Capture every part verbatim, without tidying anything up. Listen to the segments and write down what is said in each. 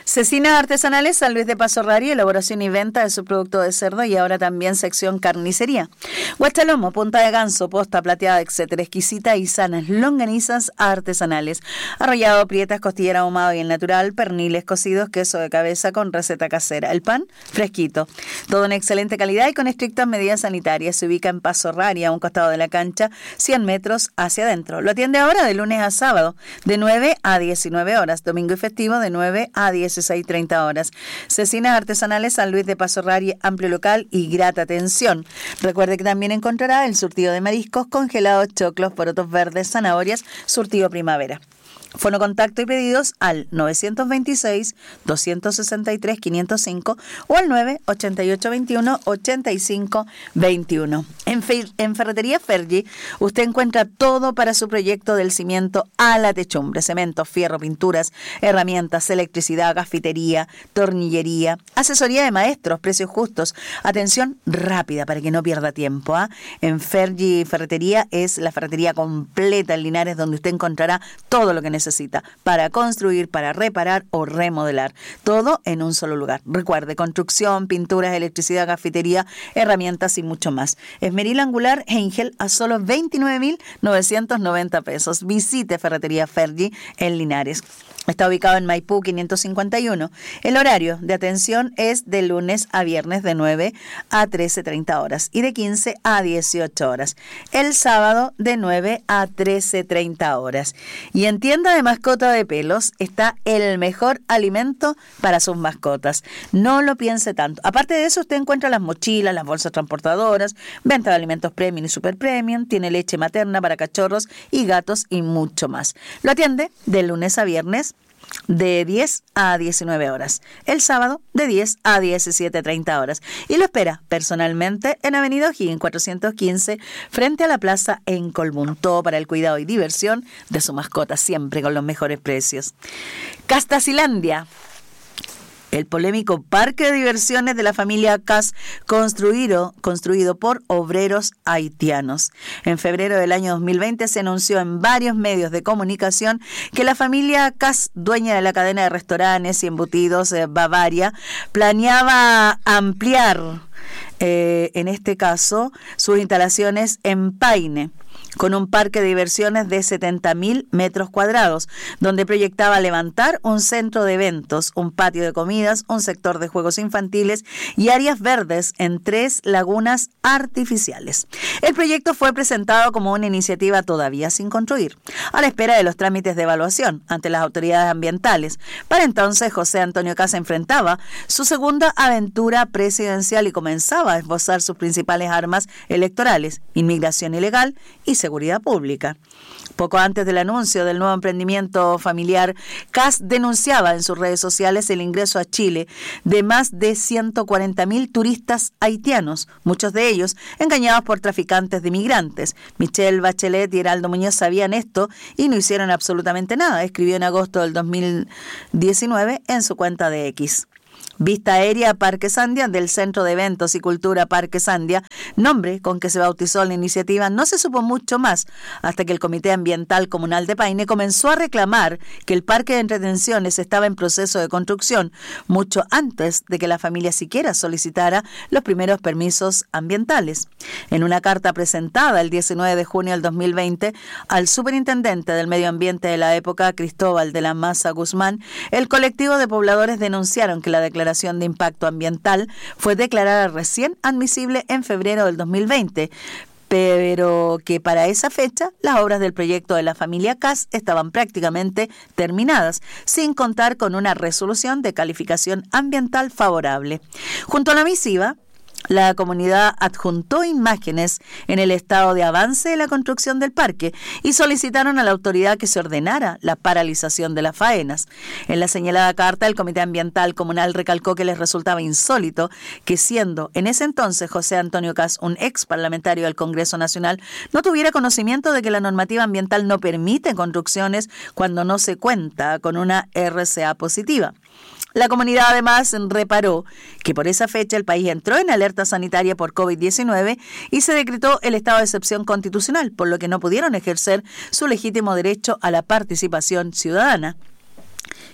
Cecinas Artesanales San Luis de Paso Rari, elaboración y venta de su producto de cerdo y ahora también sección carnicería. Guachalomo, punta de ganso, posta plateada, etcétera. Exquisita y sanas longanizas artesanales. Arrollado, prietas, costillera ahumado y el natural, perniles cocidos, queso de cabeza con receta casera. El pan, fresquito. Todo en excelente calidad y con estrictas medidas sanitarias. Se ubica en Paso Rari, a un costado de la cancha, cien metros hacia adentro. Lo atiende ahora de lunes a sábado, de nueve a diecinueve horas. Domingo y festivo, de nueve a dieciséis treinta horas. Cecinas Artesanales San Luis de Paso Rari, amplio local y grata atención. Recuerde que también encontrará el surtido de mariscos, congelados, choclos, porotos verdes, zanahorias, surtido primavera. Fono contacto y pedidos al novecientos veintiséis, doscientos sesenta y tres, quinientos cinco o al nueve ochenta y ocho veintiuno, ochenta y cinco veintiuno. En, Fe- en Ferretería Fergie usted encuentra todo para su proyecto del cimiento a la techumbre: cemento, fierro, pinturas, herramientas, electricidad, gafitería, tornillería, asesoría de maestros, precios justos, atención rápida para que no pierda tiempo. ¿eh? En Fergie Ferretería es la ferretería completa en Linares, donde usted encontrará todo lo que necesita necesita para construir, para reparar o remodelar. Todo en un solo lugar. Recuerde, construcción, pinturas, electricidad, cafetería, herramientas y mucho más. Esmeril Angular Engel a solo veintinueve mil novecientos noventa pesos. Visite Ferretería Fergie en Linares. Está ubicado en Maipú quinientos cincuenta y uno. El horario de atención es de lunes a viernes de nueve a trece treinta horas y de quince a dieciocho horas. El sábado de nueve a trece treinta horas. Y en tienda de mascota de pelos está el mejor alimento para sus mascotas. No lo piense tanto. Aparte de eso, usted encuentra las mochilas, las bolsas transportadoras, venta de alimentos premium y super premium, tiene leche materna para cachorros y gatos y mucho más. Lo atiende de lunes a viernes de diez a diecinueve horas, el sábado de diez a diecisiete treinta horas, y lo espera personalmente en Avenida O'Higgins cuatrocientos quince frente a la plaza en Colbún. Todo para el cuidado y diversión de su mascota, siempre con los mejores precios. Castasilandia, el polémico parque de diversiones de la familia Cas, construido, construido por obreros haitianos. En febrero del año dos mil veinte se anunció en varios medios de comunicación que la familia Cas, dueña de la cadena de restaurantes y embutidos eh, Bavaria, planeaba ampliar, eh, en este caso, sus instalaciones en Paine, con un parque de diversiones de setenta mil metros cuadrados, donde proyectaba levantar un centro de eventos, un patio de comidas, un sector de juegos infantiles y áreas verdes en tres lagunas artificiales. El proyecto fue presentado como una iniciativa todavía sin construir, a la espera de los trámites de evaluación ante las autoridades ambientales. Para entonces, José Antonio Cas enfrentaba su segunda aventura presidencial y comenzaba a esbozar sus principales armas electorales: inmigración ilegal y seguridad pública. Poco antes del anuncio del nuevo emprendimiento familiar, Cas denunciaba en sus redes sociales el ingreso a Chile de más de ciento cuarenta mil turistas haitianos, muchos de ellos engañados por traficantes de migrantes. Michelle Bachelet y Heraldo Muñoz sabían esto y no hicieron absolutamente nada, escribió en agosto del dos mil diecinueve en su cuenta de X. Vista Aérea Parque Sandia, del Centro de Eventos y Cultura Parque Sandia, nombre con que se bautizó la iniciativa, no se supo mucho más hasta que el Comité Ambiental Comunal de Paine comenzó a reclamar que el parque de entretenciones estaba en proceso de construcción, mucho antes de que la familia siquiera solicitara los primeros permisos ambientales. En una carta presentada el diecinueve de junio del dos mil veinte al superintendente del medio ambiente de la época, Cristóbal de la Maza Guzmán, el colectivo de pobladores denunciaron que la declaración de impacto ambiental fue declarada recién admisible en febrero del dos mil veinte, pero que para esa fecha las obras del proyecto de la familia Cas estaban prácticamente terminadas, sin contar con una resolución de calificación ambiental favorable. Junto a la misiva, la comunidad adjuntó imágenes en el estado de avance de la construcción del parque y solicitaron a la autoridad que se ordenara la paralización de las faenas. En la señalada carta, el Comité Ambiental Comunal recalcó que les resultaba insólito que, siendo en ese entonces José Antonio Cas un ex parlamentario del Congreso Nacional, no tuviera conocimiento de que la normativa ambiental no permite construcciones cuando no se cuenta con una R C A positiva. La comunidad además reparó que por esa fecha el país entró en alerta sanitaria por COVID diecinueve y se decretó el estado de excepción constitucional, por lo que no pudieron ejercer su legítimo derecho a la participación ciudadana.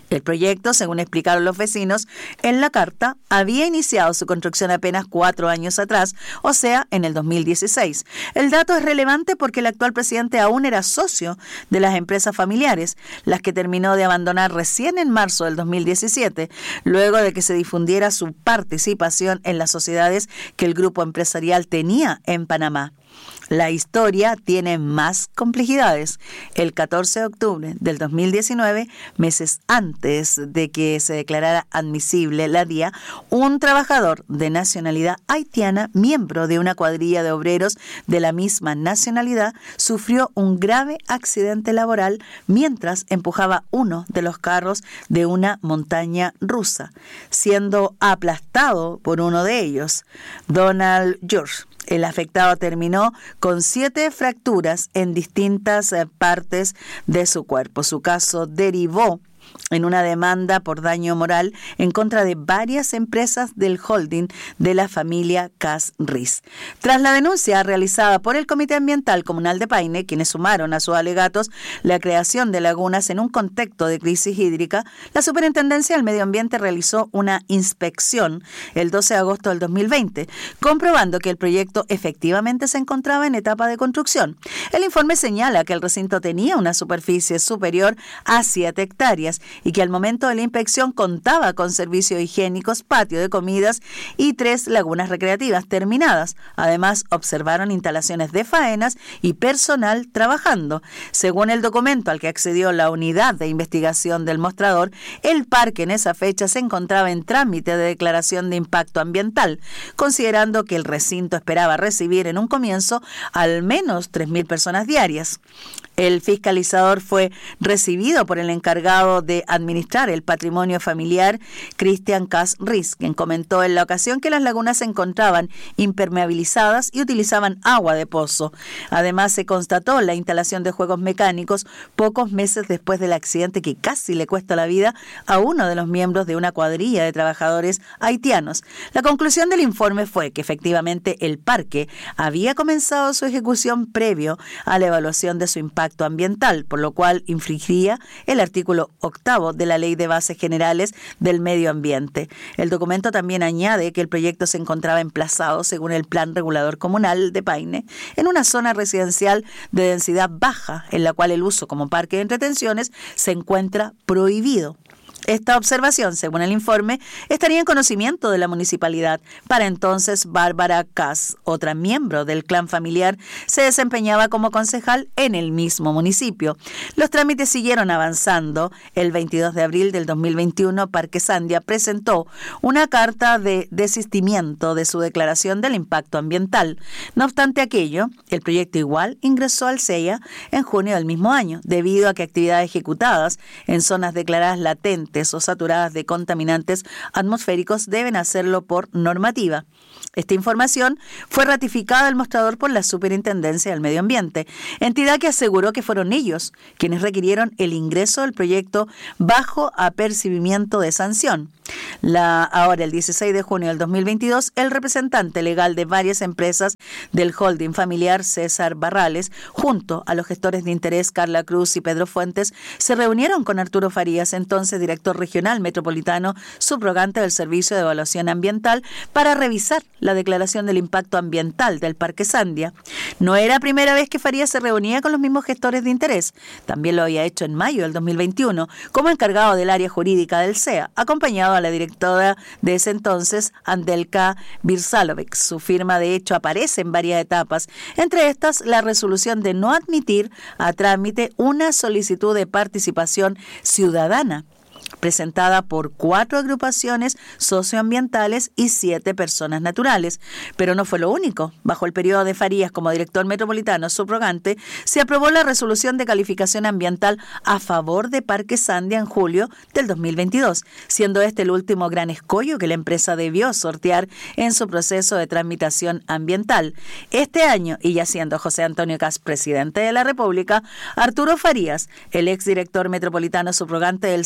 El proyecto, según explicaron los vecinos en la carta, había iniciado su construcción apenas cuatro años atrás, o sea, en el dos mil dieciséis. El dato es relevante porque el actual presidente aún era socio de las empresas familiares, las que terminó de abandonar recién en marzo del dos mil diecisiete, luego de que se difundiera su participación en las sociedades que el grupo empresarial tenía en Panamá. La historia tiene más complejidades. El catorce de octubre del dos mil diecinueve, meses antes de que se declarara admisible la D I A, un trabajador de nacionalidad haitiana, miembro de una cuadrilla de obreros de la misma nacionalidad, sufrió un grave accidente laboral mientras empujaba uno de los carros de una montaña rusa, siendo aplastado por uno de ellos, Donald George. El afectado terminó con siete fracturas en distintas partes de su cuerpo. Su caso derivó en una demanda por daño moral en contra de varias empresas del holding de la familia Cas-Riz. Tras la denuncia realizada por el Comité Ambiental Comunal de Paine, quienes sumaron a sus alegatos la creación de lagunas en un contexto de crisis hídrica, la Superintendencia del Medio Ambiente realizó una inspección el doce de agosto del dos mil veinte, comprobando que el proyecto efectivamente se encontraba en etapa de construcción. El informe señala que el recinto tenía una superficie superior a siete hectáreas y que al momento de la inspección contaba con servicios higiénicos, patio de comidas y tres lagunas recreativas terminadas. Además, observaron instalaciones de faenas y personal trabajando. Según el documento al que accedió la unidad de investigación del mostrador, el parque en esa fecha se encontraba en trámite de declaración de impacto ambiental, considerando que el recinto esperaba recibir en un comienzo al menos tres mil personas diarias. El fiscalizador fue recibido por el encargado de administrar el patrimonio familiar, Cristian Cas-Riz, quien comentó en la ocasión que las lagunas se encontraban impermeabilizadas y utilizaban agua de pozo. Además, se constató la instalación de juegos mecánicos pocos meses después del accidente que casi le cuesta la vida a uno de los miembros de una cuadrilla de trabajadores haitianos. La conclusión del informe fue que efectivamente el parque había comenzado su ejecución previo a la evaluación de su impacto ambiental, por lo cual infringiría el artículo octavo de la Ley de Bases Generales del Medio Ambiente. El documento también añade que el proyecto se encontraba emplazado, según el Plan Regulador Comunal de Paine, en una zona residencial de densidad baja, en la cual el uso como parque de entretenciones se encuentra prohibido. Esta observación, según el informe, estaría en conocimiento de la municipalidad. Para entonces, Bárbara Cas, otra miembro del clan familiar, se desempeñaba como concejal en el mismo municipio. Los trámites siguieron avanzando. El veintidós de abril del dos mil veintiuno, Parque Sandia presentó una carta de desistimiento de su declaración del impacto ambiental. No obstante aquello, el proyecto igual ingresó al C E A en junio del mismo año, debido a que actividades ejecutadas en zonas declaradas latentes o saturadas de contaminantes atmosféricos deben hacerlo por normativa. Esta información fue ratificada al mostrador por la Superintendencia del Medio Ambiente, entidad que aseguró que fueron ellos quienes requirieron el ingreso del proyecto bajo apercibimiento de sanción. La, ahora, el dieciséis de junio del dos mil veintidós, el representante legal de varias empresas del holding familiar, César Barrales, junto a los gestores de interés Carla Cruz y Pedro Fuentes, se reunieron con Arturo Farías, entonces director regional metropolitano subrogante del Servicio de Evaluación Ambiental, para revisar la declaración del impacto ambiental del Parque Sandia. No era primera vez que Farías se reunía con los mismos gestores de interés. También lo había hecho en mayo del dos mil veintiuno como encargado del área jurídica del C E A, acompañado a la directora de ese entonces, Andelka Birsalovic. Su firma, de hecho, aparece en varias etapas, entre estas la resolución de no admitir a trámite una solicitud de participación ciudadana presentada por cuatro agrupaciones socioambientales y siete personas naturales. Pero no fue lo único. Bajo el periodo de Farías como director metropolitano subrogante, se aprobó la resolución de calificación ambiental a favor de Parque Sandia en julio del dos mil veintidós, siendo este el último gran escollo que la empresa debió sortear en su proceso de tramitación ambiental. Este año, y ya siendo José Antonio Cas presidente de la República, Arturo Farías, el exdirector metropolitano subrogante del C E A y quien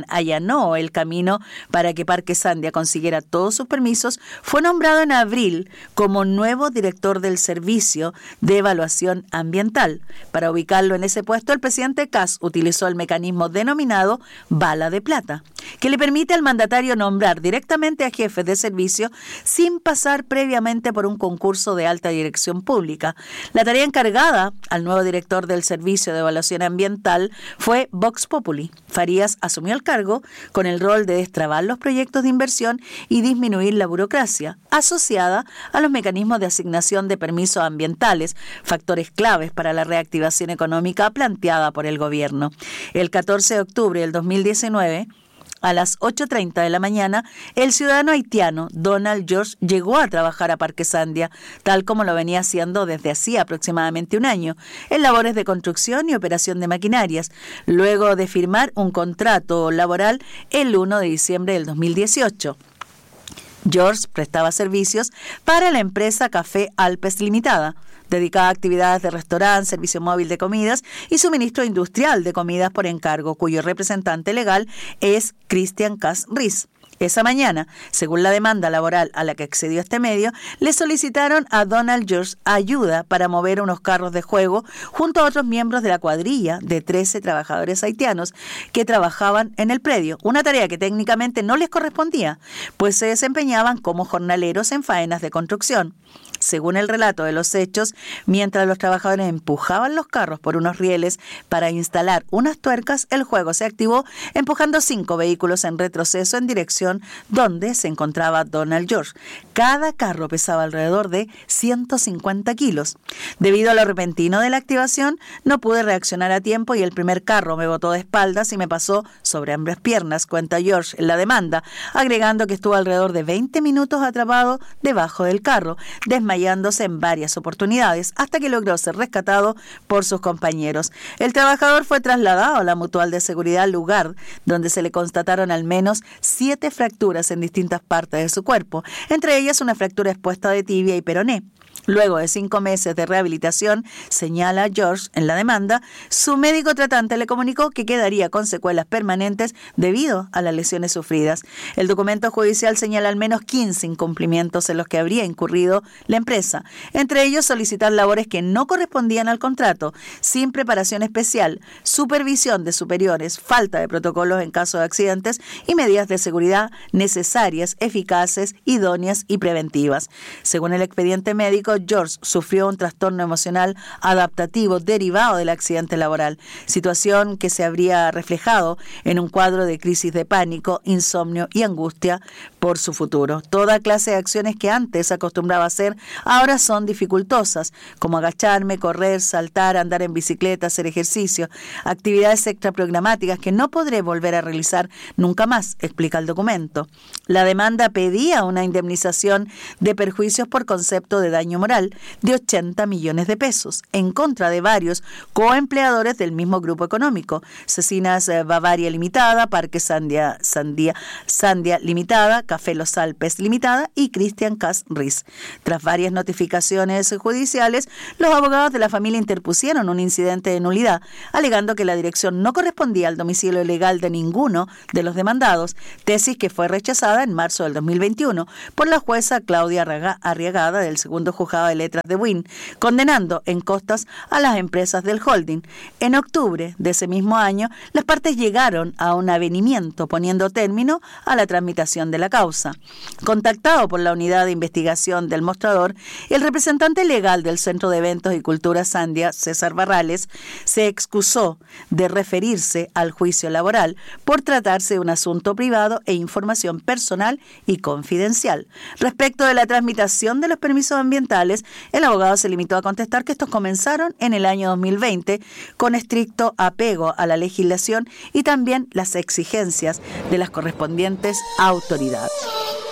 quien allanó el camino para que Parque Sandia consiguiera todos sus permisos, fue nombrado en abril como nuevo director del Servicio de Evaluación Ambiental. Para ubicarlo en ese puesto, el presidente Kast utilizó el mecanismo denominado bala de plata, que le permite al mandatario nombrar directamente a jefes de servicio sin pasar previamente por un concurso de alta dirección pública. La tarea encargada al nuevo director del Servicio de Evaluación Ambiental fue Vox Populi. Farías asumió el cargo con el rol de destrabar los proyectos de inversión y disminuir la burocracia asociada a los mecanismos de asignación de permisos ambientales, factores claves para la reactivación económica planteada por el gobierno. El catorce de octubre del dos mil diecinueve, a las ocho treinta de la mañana, el ciudadano haitiano Donald George llegó a trabajar a Parque Sandia, tal como lo venía haciendo desde hacía aproximadamente un año, en labores de construcción y operación de maquinarias, luego de firmar un contrato laboral el primero de diciembre del dos mil dieciocho. George prestaba servicios para la empresa Café Alpes Limitada, dedicada a actividades de restaurante, servicio móvil de comidas y suministro industrial de comidas por encargo, cuyo representante legal es Christian Kast Riis. Esa mañana, según la demanda laboral a la que accedió este medio, le solicitaron a Donald George ayuda para mover unos carros de juego junto a otros miembros de la cuadrilla de trece trabajadores haitianos que trabajaban en el predio, una tarea que técnicamente no les correspondía, pues se desempeñaban como jornaleros en faenas de construcción. Según el relato de los hechos, mientras los trabajadores empujaban los carros por unos rieles para instalar unas tuercas, el juego se activó empujando cinco vehículos en retroceso en dirección donde se encontraba Donald George. Cada carro pesaba alrededor de ciento cincuenta kilos. Debido a lo repentino de la activación, no pude reaccionar a tiempo y el primer carro me botó de espaldas y me pasó sobre ambas piernas, cuenta George en la demanda, agregando que estuvo alrededor de veinte minutos atrapado debajo del carro, desmayándose en varias oportunidades hasta que logró ser rescatado por sus compañeros. El trabajador fue trasladado a la Mutual de Seguridad, lugar donde se le constataron al menos siete fracturas en distintas partes de su cuerpo, entre ellas una fractura expuesta de tibia y peroné. Luego de cinco meses de rehabilitación, señala George en la demanda, su médico tratante le comunicó que quedaría con secuelas permanentes debido a las lesiones sufridas. El documento judicial señala al menos quince incumplimientos en los que habría incurrido la empresa, entre ellos solicitar labores que no correspondían al contrato, sin preparación especial, supervisión de superiores, falta de protocolos en caso de accidentes y medidas de seguridad necesarias, eficaces, idóneas y preventivas. Según el expediente médico, George sufrió un trastorno emocional adaptativo derivado del accidente laboral, situación que se habría reflejado en un cuadro de crisis de pánico, insomnio y angustia por su futuro. Toda clase de acciones que antes acostumbraba a hacer ahora son dificultosas, como agacharme, correr, saltar, andar en bicicleta, hacer ejercicio, actividades extraprogramáticas que no podré volver a realizar nunca más, explica el documento. La demanda pedía una indemnización de perjuicios por concepto de daño moral de ochenta millones de pesos en contra de varios coempleadores del mismo grupo económico, Cecinas Bavaria Limitada, Parque Sandia, Sandia, Sandia Limitada, Café Los Alpes Limitada y Christian Kast Riis. Tras varias notificaciones judiciales, los abogados de la familia interpusieron un incidente de nulidad, alegando que la dirección no correspondía al domicilio legal de ninguno de los demandados, tesis que fue rechazada en marzo del dos mil veintiuno por la jueza Claudia Arriagada del segundo juzgado de letras de Buin, condenando en costas a las empresas del holding. En octubre de ese mismo año, las partes llegaron a un avenimiento poniendo término a la tramitación de la causa. Contactado por la unidad de investigación del mostrador, el representante legal del Centro de Eventos y Cultura Sandia, César Barrales, se excusó de referirse al juicio laboral por tratarse de un asunto privado e información personal y confidencial. Respecto de la tramitación de los permisos ambientales, el abogado se limitó a contestar que estos comenzaron en el año dos mil veinte con estricto apego a la legislación y también las exigencias de las correspondientes autoridades.